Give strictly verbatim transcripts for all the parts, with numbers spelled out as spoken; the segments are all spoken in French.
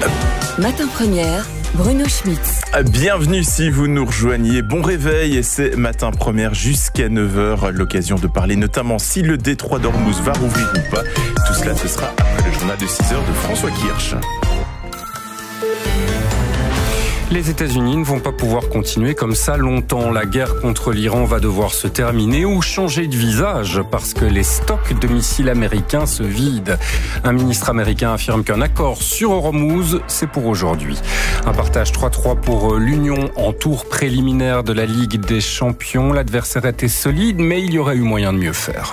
Matin Première, Bruno Schmitz. Bienvenue si vous nous rejoignez. Bon réveil et c'est Matin Première jusqu'à neuf heures. L'occasion de parler notamment si le détroit d'Ormuz va rouvrir ou pas. Tout cela, ce sera après le journal de six heures de François Kirsch. Les États-Unis ne vont pas pouvoir continuer comme ça longtemps. La guerre contre l'Iran va devoir se terminer ou changer de visage parce que les stocks de missiles américains se vident. Un ministre américain affirme qu'un accord sur Hormuz, c'est pour aujourd'hui. Un partage trois trois pour l'Union en tour préliminaire de la Ligue des Champions. L'adversaire était solide, mais il y aurait eu moyen de mieux faire.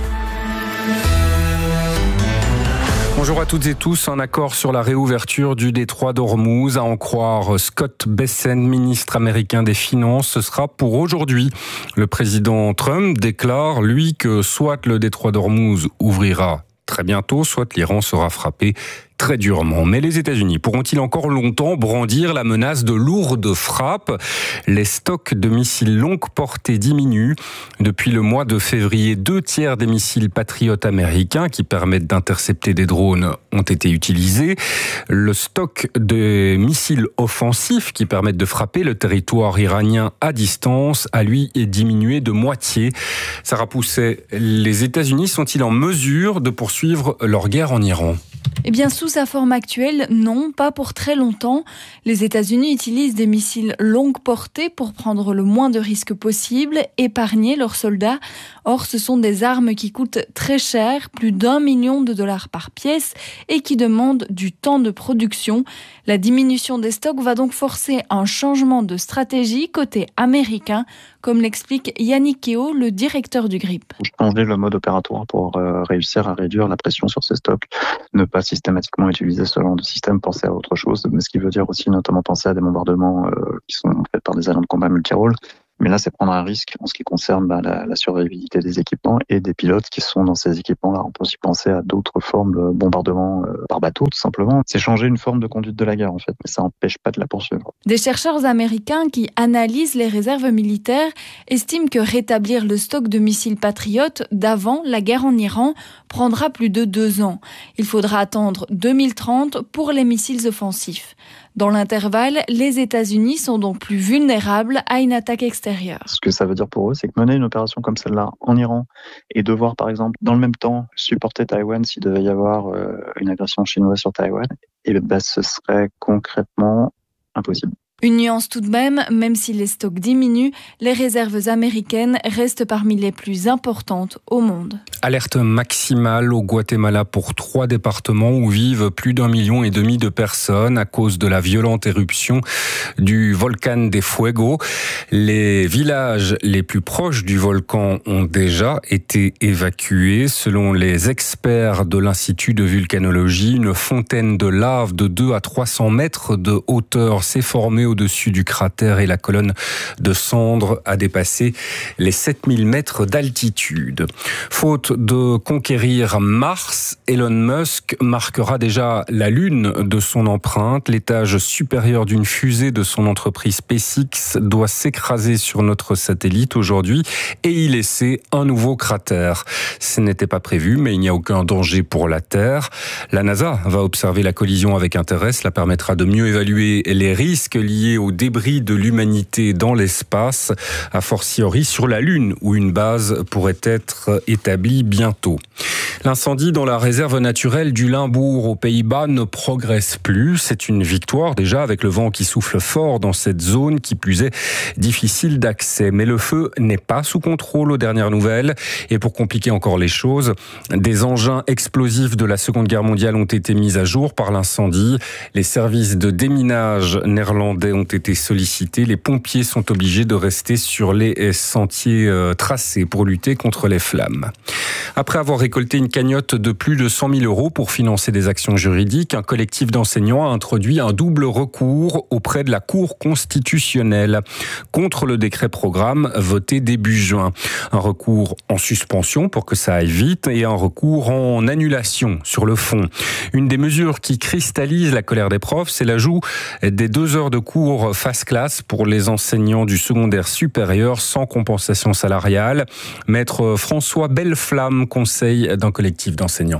Bonjour à toutes et tous. Un accord sur la réouverture du détroit d'Ormuz. À en croire Scott Bessent, ministre américain des Finances, ce sera pour aujourd'hui. Le président Trump déclare, lui, que soit le détroit d'Ormuz ouvrira très bientôt, soit l'Iran sera frappé très durement. Mais les États-Unis pourront-ils encore longtemps brandir la menace de lourdes frappes ? Les stocks de missiles longue portée diminuent. Depuis le mois de février, deux tiers des missiles patriotes américains qui permettent d'intercepter des drones ont été utilisés. Le stock de missiles offensifs qui permettent de frapper le territoire iranien à distance a lui diminué de moitié. Sarah Pousset, les États-Unis sont-ils en mesure de poursuivre leur guerre en Iran ? Eh bien, sous sa forme actuelle, non, pas pour très longtemps. Les États-Unis utilisent des missiles longue portée pour prendre le moins de risques possible, épargner leurs soldats. Or, ce sont des armes qui coûtent très cher, plus d'un million de dollars par pièce, et qui demandent du temps de production. La diminution des stocks va donc forcer un changement de stratégie côté américain, comme l'explique Yannick Keo, le directeur du GRIP. Changer le mode opératoire pour euh, réussir à réduire la pression sur ces stocks, ne pas systématiquement utiliser ce genre de système, penser à autre chose, mais ce qui veut dire aussi notamment penser à des bombardements euh, qui sont faits par des avions de combat multirôles. Mais là, c'est prendre un risque en ce qui concerne bah, la, la survivabilité des équipements et des pilotes qui sont dans ces équipements-là. On peut aussi penser à d'autres formes de bombardement euh, par bateau, tout simplement. C'est changer une forme de conduite de la guerre, en fait, mais ça n'empêche pas de la poursuivre. Des chercheurs américains qui analysent les réserves militaires estiment que rétablir le stock de missiles patriotes d'avant la guerre en Iran prendra plus de deux ans. Il faudra attendre deux mille trente pour les missiles offensifs. Dans l'intervalle, les États-Unis sont donc plus vulnérables à une attaque extérieure. Ce que ça veut dire pour eux, c'est que mener une opération comme celle-là en Iran et devoir, par exemple, dans le même temps, supporter Taïwan s'il devait y avoir euh, une agression chinoise sur Taïwan, et ben, ce serait concrètement impossible. Une nuance tout de même, même si les stocks diminuent, les réserves américaines restent parmi les plus importantes au monde. Alerte maximale au Guatemala pour trois départements où vivent plus d'un million et demi de personnes à cause de la violente éruption du volcan de Fuego. Les villages les plus proches du volcan ont déjà été évacués. Selon les experts de l'Institut de vulcanologie, une fontaine de lave de deux à trois cents mètres de hauteur s'est formée au-dessus du cratère et la colonne de cendres a dépassé les sept mille mètres d'altitude. Faute de conquérir Mars, Elon Musk marquera déjà la Lune de son empreinte. L'étage supérieur d'une fusée de son entreprise SpaceX doit s'écraser sur notre satellite aujourd'hui et y laisser un nouveau cratère. Ce n'était pas prévu, mais il n'y a aucun danger pour la Terre. La NASA va observer la collision avec intérêt. Cela permettra de mieux évaluer les risques liés aux débris de l'humanité dans l'espace, a fortiori sur la Lune, où une base pourrait être établie bientôt. L'incendie dans la réserve naturelle du Limbourg aux Pays-Bas ne progresse plus. C'est une victoire déjà avec le vent qui souffle fort dans cette zone, qui plus est difficile d'accès. Mais le feu n'est pas sous contrôle aux dernières nouvelles. Et pour compliquer encore les choses, des engins explosifs de la Seconde Guerre mondiale ont été mis à jour par l'incendie. Les services de déminage néerlandais ont été sollicités. Les pompiers sont obligés de rester sur les sentiers tracés pour lutter contre les flammes. Après avoir récolté une cagnotte de plus de cent mille euros pour financer des actions juridiques, un collectif d'enseignants a introduit un double recours auprès de la Cour constitutionnelle contre le décret programme voté début juin. Un recours en suspension pour que ça aille vite et un recours en annulation sur le fond. Une des mesures qui cristallise la colère des profs, c'est l'ajout des deux heures de cours face classe pour les enseignants du secondaire supérieur sans compensation salariale. Maître François Belleflamme, conseil d'un collectif d'enseignants.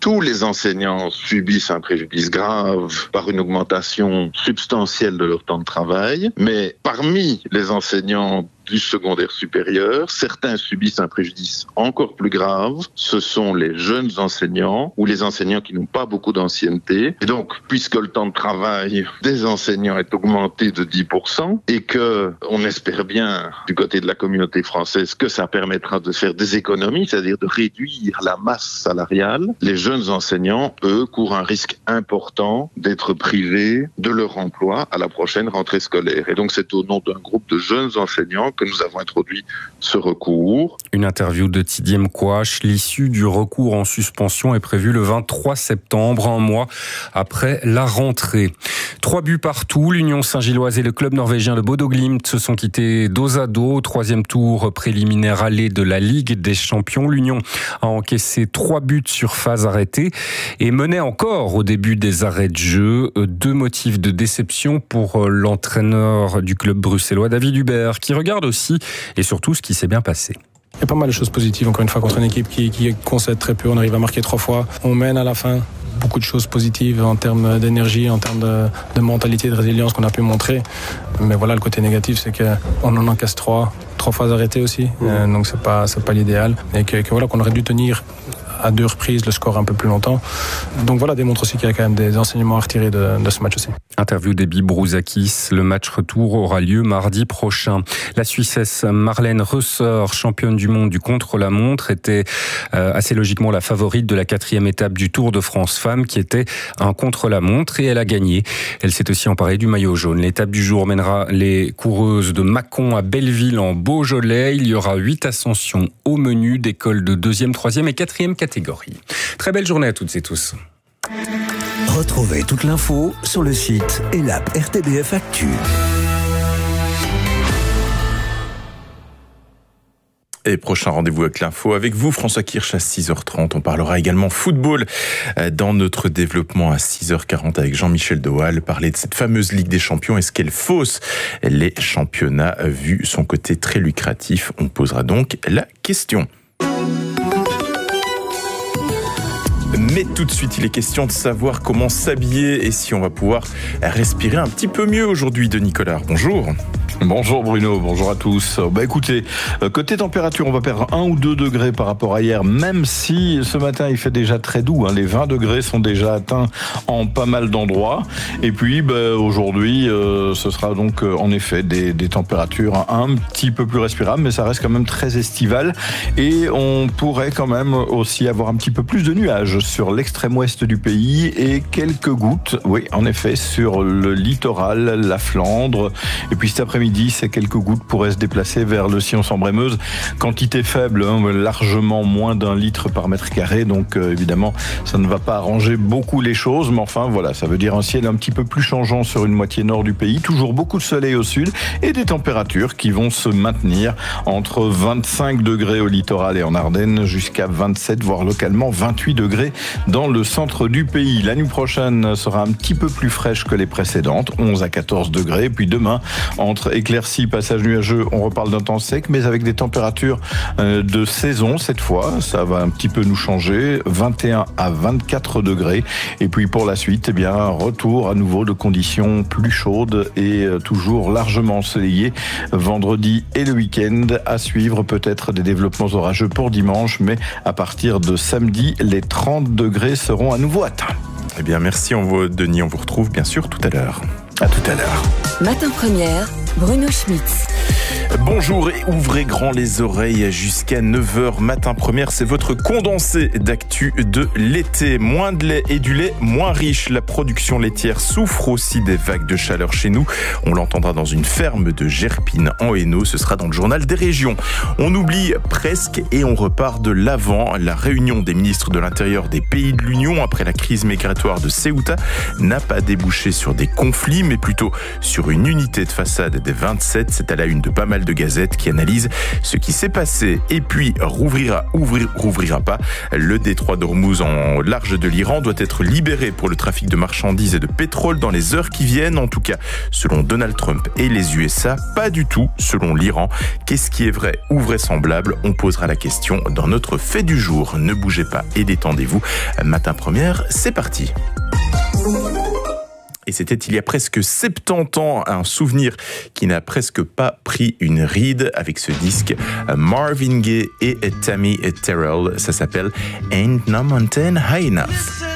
tous les enseignants subissent un préjudice grave par une augmentation substantielle de leur temps de travail, mais parmi les enseignants du secondaire supérieur, certains subissent un préjudice encore plus grave, ce sont les jeunes enseignants ou les enseignants qui n'ont pas beaucoup d'ancienneté. Et donc, puisque le temps de travail des enseignants est augmenté de dix pour cent et que on espère bien du côté de la communauté française que ça permettra de faire des économies, c'est-à-dire de réduire la masse salariale, les jeunes enseignants, eux, courent un risque important d'être privés de leur emploi à la prochaine rentrée scolaire. Et donc, c'est au nom d'un groupe de jeunes enseignants que nous avons introduit ce recours. Une interview de Tidiem Kouache. L'issue du recours en suspension est prévue le vingt-trois septembre, un mois après la rentrée. Trois buts partout. L'Union Saint-Gilloise et le club norvégien de Bodo Glimt se sont quittés dos à dos au troisième tour préliminaire aller de la Ligue des Champions. L'Union a encaissé trois buts sur phase arrêtée et menait encore au début des arrêts de jeu. Deux motifs de déception pour l'entraîneur du club bruxellois, David Hubert, qui regarde aussi et surtout ce qui s'est bien passé. Il y a pas mal de choses positives, encore une fois, contre une équipe qui, qui concède très peu. On arrive à marquer trois fois. On mène à la fin. Beaucoup de choses positives en termes d'énergie, en termes de, de mentalité, de résilience qu'on a pu montrer. Mais voilà, le côté négatif, c'est qu'on en encaisse trois, trois phases arrêtées aussi. Mmh. Euh, donc c'est pas, c'est pas l'idéal. Et que, que voilà, qu'on aurait dû tenir à deux reprises le score un peu plus longtemps. Donc voilà, démontre aussi qu'il y a quand même des enseignements à retirer de, de ce match aussi. Interview d'Ebi Brouzakis. Le match retour aura lieu mardi prochain. La Suissesse Marlène Reuser, championne du monde du contre-la-montre, était euh, assez logiquement la favorite de la quatrième étape du Tour de France Femmes, qui était un contre-la-montre, et elle a gagné. Elle s'est aussi emparée du maillot jaune. L'étape du jour mènera les coureuses de Mâcon à Belleville en Beaujolais. Il y aura huit ascensions au menu d'écoles de deuxième, troisième et quatrième catégorie. Très belle journée à toutes et tous. Retrouvez toute l'info sur le site et l'app R T B F Actu. Et prochain rendez-vous avec l'info avec vous, François Kirsch, à six heures trente. On parlera également football dans notre développement à six heures quarante avec Jean-Michel Doal. Parler de cette fameuse Ligue des Champions. Est-ce qu'elle fausse les championnats vu son côté très lucratif? On posera donc la question. Mais tout de suite, il est question de savoir comment s'habiller et si on va pouvoir respirer un petit peu mieux aujourd'hui. De Nicolas, bonjour. Bonjour Bruno, bonjour à tous. Bah écoutez, côté température, on va perdre un ou deux degrés par rapport à hier, même si ce matin il fait déjà très doux. Hein. Les vingt degrés sont déjà atteints en pas mal d'endroits. Et puis bah, aujourd'hui, euh, ce sera donc euh, en effet des, des températures un petit peu plus respirables, mais ça reste quand même très estival. Et on pourrait quand même aussi avoir un petit peu plus de nuages sur l'extrême ouest du pays et quelques gouttes, oui en effet, sur le littoral, la Flandre. Et puis cet après-midi, ces quelques gouttes pourraient se déplacer vers le Sion-Sambre-et-Meuse. Quantité faible, hein, largement moins d'un litre par mètre carré. Donc euh, évidemment, ça ne va pas arranger beaucoup les choses. Mais enfin, voilà, ça veut dire un ciel un petit peu plus changeant sur une moitié nord du pays. Toujours beaucoup de soleil au sud et des températures qui vont se maintenir entre vingt-cinq degrés au littoral et en Ardennes jusqu'à vingt-sept, voire localement vingt-huit degrés dans le centre du pays. La nuit prochaine sera un petit peu plus fraîche que les précédentes, onze à quatorze degrés. Puis demain, entre éclaircies, passage nuageux, on reparle d'un temps sec, mais avec des températures de saison cette fois. Ça va un petit peu nous changer, vingt et un à vingt-quatre degrés. Et puis pour la suite, eh bien, retour à nouveau de conditions plus chaudes et toujours largement ensoleillées vendredi et le week-end. À suivre peut-être des développements orageux pour dimanche, mais à partir de samedi, les trente degrés seront à nouveau atteints. Eh bien, merci on vous, Denis. On vous retrouve bien sûr tout à l'heure. À tout à l'heure. Matin Première, Bruno Schmitz. Bonjour et ouvrez grand les oreilles jusqu'à neuf heures. Matin Première, c'est votre condensé d'actu de l'été. Moins de lait et du lait moins riche. La production laitière souffre aussi des vagues de chaleur chez nous. On l'entendra dans une ferme de Gerpine en Hainaut. Ce sera dans le journal des régions. On oublie presque et on repart de l'avant. La réunion des ministres de l'Intérieur des pays de l'Union après la crise migratoire de Ceuta n'a pas débouché sur des conflits, mais plutôt sur une unité de façade des vingt-sept. C'est à la une de Paris pas mal de gazettes qui analysent ce qui s'est passé. Et puis, rouvrira, ouvrir, rouvrira pas. Le détroit d'Ormuz en large de l'Iran doit être libéré pour le trafic de marchandises et de pétrole dans les heures qui viennent. En tout cas, selon Donald Trump et les U S A, pas du tout selon l'Iran. Qu'est-ce qui est vrai ou vraisemblable? On posera la question dans notre fait du jour. Ne bougez pas et détendez-vous. Matin Première, c'est parti. Et c'était il y a presque soixante-dix ans, un souvenir qui n'a presque pas pris une ride avec ce disque Marvin Gaye et Tammy Terrell. Ça s'appelle Ain't No Mountain High Enough.